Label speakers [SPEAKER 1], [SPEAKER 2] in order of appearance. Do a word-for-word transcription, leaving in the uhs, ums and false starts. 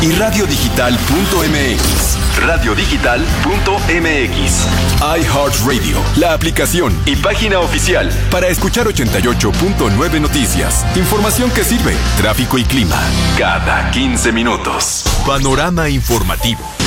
[SPEAKER 1] y radiodigital punto m x. radiodigital punto m x. iHeartRadio, la aplicación y página oficial para escuchar ochenta y ocho punto nueve noticias. Información que sirve, tráfico y clima cada quince minutos. Panorama informativo.